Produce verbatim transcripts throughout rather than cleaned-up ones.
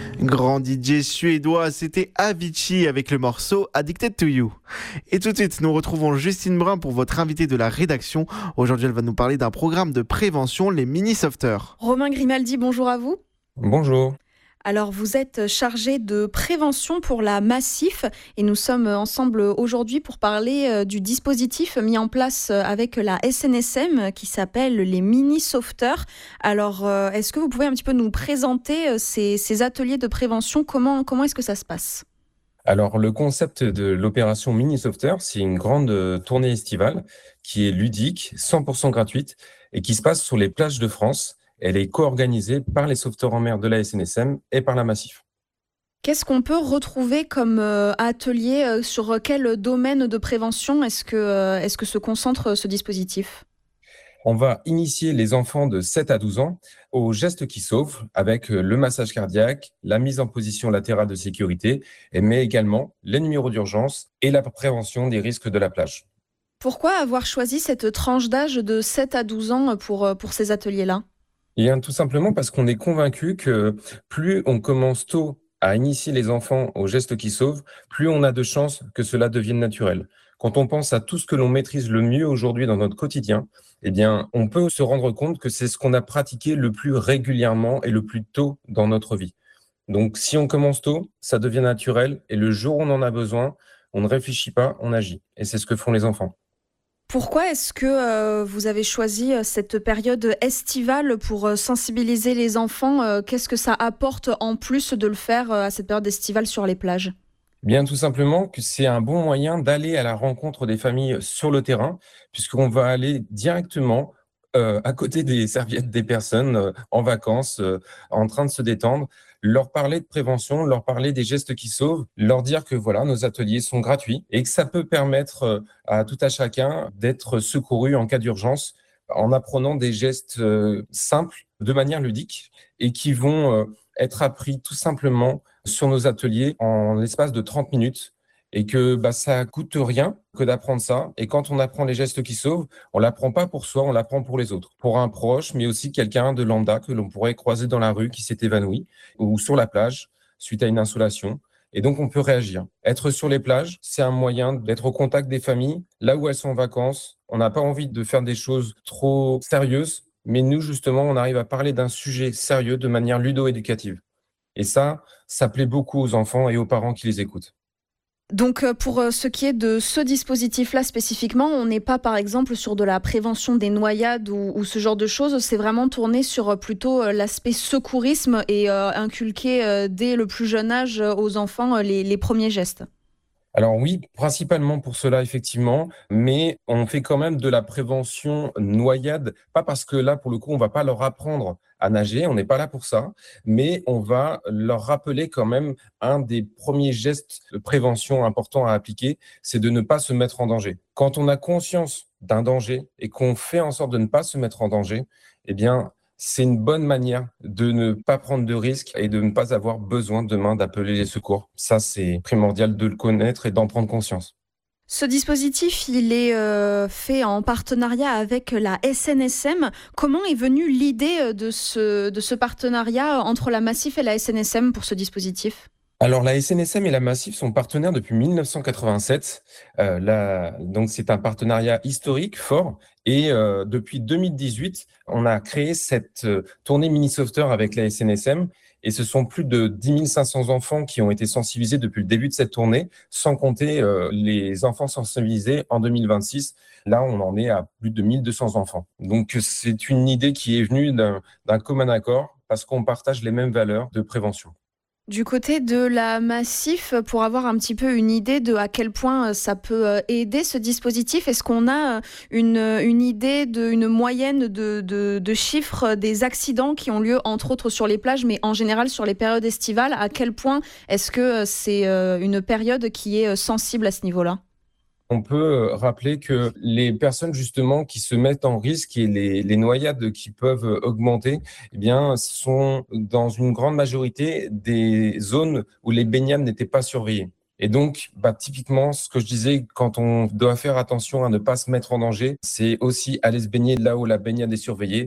Grand D J suédois, c'était Avicii avec le morceau Addicted to You. Et tout de suite, nous retrouvons Justine Brun pour votre invitée de la rédaction. Aujourd'hui, elle va nous parler d'un programme de prévention, les mini-softers. Romain Grimaldi, bonjour à vous. Bonjour. Alors, vous êtes chargé de prévention pour la Massif et nous sommes ensemble aujourd'hui pour parler du dispositif mis en place avec la S N S M qui s'appelle les mini-sauveteurs. Alors, est-ce que vous pouvez un petit peu nous présenter ces, ces ateliers de prévention ? Comment, comment est-ce que ça se passe ? Alors, le concept de l'opération mini-sauveteur, c'est une grande tournée estivale qui est ludique, cent pour cent gratuite et qui se passe sur les plages de France. Elle est co-organisée par les sauveteurs en mer de la S N S M et par la Massif. Qu'est-ce qu'on peut retrouver comme euh, atelier euh, sur quel domaine de prévention est-ce que, euh, est-ce que se concentre ce dispositif ? On va initier les enfants de sept à douze ans aux gestes qui sauvent avec le massage cardiaque, la mise en position latérale de sécurité, mais également les numéros d'urgence et la prévention des risques de la plage. Pourquoi avoir choisi cette tranche d'âge de sept à douze ans pour, pour ces ateliers-là ? Eh bien, tout simplement parce qu'on est convaincu que plus on commence tôt à initier les enfants aux gestes qui sauvent, plus on a de chances que cela devienne naturel. Quand on pense à tout ce que l'on maîtrise le mieux aujourd'hui dans notre quotidien, eh bien, on peut se rendre compte que c'est ce qu'on a pratiqué le plus régulièrement et le plus tôt dans notre vie. Donc, si on commence tôt, ça devient naturel et le jour où on en a besoin, on ne réfléchit pas, on agit. Et c'est ce que font les enfants. Pourquoi est-ce que euh, vous avez choisi cette période estivale pour euh, sensibiliser les enfants ? euh, Qu'est-ce que ça apporte en plus de le faire euh, à cette période estivale sur les plages ? Bien, tout simplement que c'est un bon moyen d'aller à la rencontre des familles sur le terrain, puisqu'on va aller directement euh, à côté des serviettes des personnes euh, en vacances, euh, en train de se détendre, leur parler de prévention, leur parler des gestes qui sauvent, leur dire que voilà, nos ateliers sont gratuits et que ça peut permettre euh, à tout à chacun d'être secouru en cas d'urgence en apprenant des gestes euh, simples de manière ludique et qui vont euh, être appris tout simplement sur nos ateliers en l'espace de trente minutes et que bah, ça coûte rien que d'apprendre ça. Et quand on apprend les gestes qui sauvent, on l'apprend pas pour soi, on l'apprend pour les autres, pour un proche, mais aussi quelqu'un de lambda que l'on pourrait croiser dans la rue qui s'est évanoui ou sur la plage suite à une insolation. Et donc, on peut réagir. Être sur les plages, c'est un moyen d'être au contact des familles, là où elles sont en vacances. On n'a pas envie de faire des choses trop sérieuses, mais nous, justement, on arrive à parler d'un sujet sérieux de manière ludo-éducative. Et ça, ça plaît beaucoup aux enfants et aux parents qui les écoutent. Donc pour ce qui est de ce dispositif-là spécifiquement, on n'est pas par exemple sur de la prévention des noyades ou, ou ce genre de choses, c'est vraiment tourné sur plutôt l'aspect secourisme et euh, inculquer euh, dès le plus jeune âge aux enfants les, les premiers gestes. Alors oui, principalement pour cela, effectivement, mais on fait quand même de la prévention noyade, pas parce que là, pour le coup, on va pas leur apprendre à nager, on n'est pas là pour ça, mais on va leur rappeler quand même un des premiers gestes de prévention importants à appliquer, c'est de ne pas se mettre en danger. Quand on a conscience d'un danger et qu'on fait en sorte de ne pas se mettre en danger, eh bien, c'est une bonne manière de ne pas prendre de risques et de ne pas avoir besoin demain d'appeler les secours. Ça, c'est primordial de le connaître et d'en prendre conscience. Ce dispositif, il est euh, fait en partenariat avec la S N S M. Comment est venue l'idée de ce, de ce partenariat entre la Massif et la S N S M pour ce dispositif ? Alors, la S N S M et la Massif sont partenaires depuis mille neuf cent quatre-vingt-sept. Euh, la, donc, c'est un partenariat historique fort. Et euh, depuis deux mille dix-huit, on a créé cette euh, tournée mini-sauveteur avec la S N S M. Et ce sont plus de dix mille cinq cents enfants qui ont été sensibilisés depuis le début de cette tournée, sans compter euh, les enfants sensibilisés en deux mille vingt-six. Là, on en est à plus de mille deux cents enfants. Donc, c'est une idée qui est venue d'un, d'un commun accord parce qu'on partage les mêmes valeurs de prévention. Du côté de la Massif, pour avoir un petit peu une idée de à quel point ça peut aider ce dispositif, est-ce qu'on a une, une idée d'une moyenne de, de, de chiffres des accidents qui ont lieu, entre autres sur les plages, mais en général sur les périodes estivales ? À quel point est-ce que c'est une période qui est sensible à ce niveau-là ? On peut rappeler que les personnes justement qui se mettent en risque et les, les noyades qui peuvent augmenter, eh bien, sont dans une grande majorité des zones où les baignades n'étaient pas surveillées. Et donc, bah, typiquement, ce que je disais, quand on doit faire attention à ne pas se mettre en danger, c'est aussi aller se baigner là où la baignade est surveillée.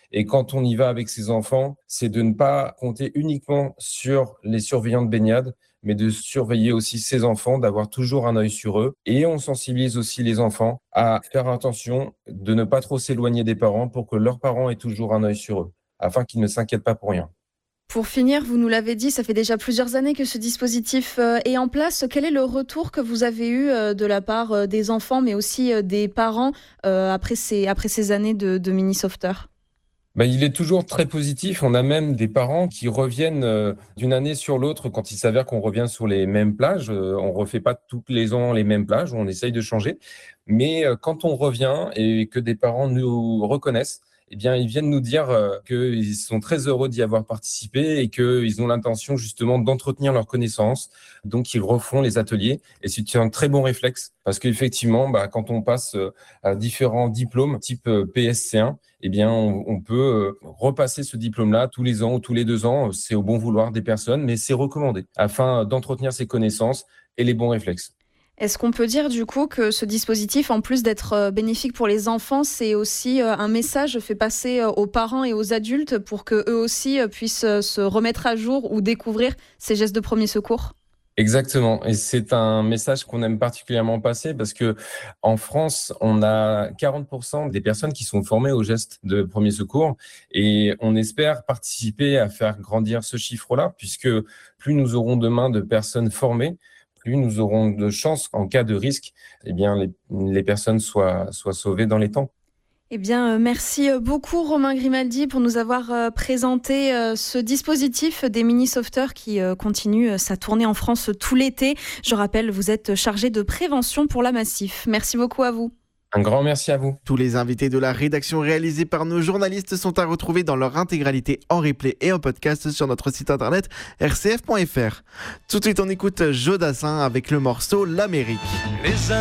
Et quand on y va avec ses enfants, c'est de ne pas compter uniquement sur les surveillants de baignade, mais de surveiller aussi ses enfants, d'avoir toujours un œil sur eux. Et on sensibilise aussi les enfants à faire attention de ne pas trop s'éloigner des parents pour que leurs parents aient toujours un œil sur eux, afin qu'ils ne s'inquiètent pas pour rien. Pour finir, vous nous l'avez dit, ça fait déjà plusieurs années que ce dispositif est en place. Quel est le retour que vous avez eu de la part des enfants, mais aussi des parents après ces, après ces années de, de mini-sauveteur ? Ben, il est toujours très positif. On a même des parents qui reviennent euh, d'une année sur l'autre quand il s'avère qu'on revient sur les mêmes plages. Euh, on refait pas tous les ans les mêmes plages, on essaye de changer. Mais euh, quand on revient et que des parents nous reconnaissent, eh bien, ils viennent nous dire euh, qu'ils sont très heureux d'y avoir participé et qu'ils ont l'intention justement d'entretenir leurs connaissances. Donc, ils refont les ateliers et c'est un très bon réflexe parce qu'effectivement, bah, quand on passe euh, à différents diplômes type euh, P S C un, eh bien, on, on peut euh, repasser ce diplôme-là tous les ans ou tous les deux ans. C'est au bon vouloir des personnes, mais c'est recommandé afin d'entretenir ses connaissances et les bons réflexes. Est-ce qu'on peut dire du coup que ce dispositif, en plus d'être bénéfique pour les enfants, c'est aussi un message fait passer aux parents et aux adultes pour qu'eux aussi puissent se remettre à jour ou découvrir ces gestes de premier secours ? Exactement. Et c'est un message qu'on aime particulièrement passer parce que en France, on a quarante pour cent des personnes qui sont formées aux gestes de premier secours et on espère participer à faire grandir ce chiffre-là puisque plus nous aurons demain de personnes formées, plus nous aurons de chances qu'en cas de risque, eh bien, les, les personnes soient, soient sauvées dans les temps. Eh bien, merci beaucoup Romain Grimaldi pour nous avoir présenté ce dispositif des mini-sauveteurs qui continue sa tournée en France tout l'été. Je rappelle, vous êtes chargé de prévention pour la Massif. Merci beaucoup à vous. Un grand merci à vous. Tous les invités de la rédaction réalisés par nos journalistes sont à retrouver dans leur intégralité en replay et en podcast sur notre site internet r c f point f r. Tout de suite, on écoute Joe Dassin avec le morceau L'Amérique.